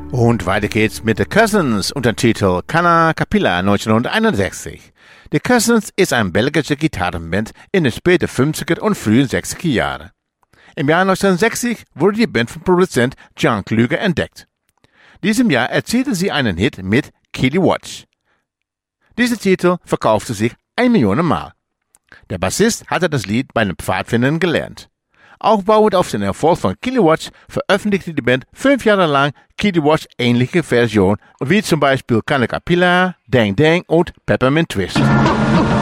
Und weiter geht's mit The Cousins unter dem Titel Canna Capilla 1961. The Cousins ist eine belgische Gitarrenband in den späten 50er und frühen 60er Jahren. Im Jahr 1960 wurde die Band vom Produzent John Kluger entdeckt. Diesem Jahr erzielte sie einen Hit mit Kitty Watch. Dieser Titel verkaufte sich 1 Million Mal. Der Bassist hatte das Lied bei einem Pfadfindern gelernt. Aufbauend auf den Erfolg von Kitty Watch veröffentlichte die Band 5 Jahre lang Kitty Watch ähnliche Versionen, wie zum Beispiel Canna Capilla, Dang Dang und Peppermint Twist.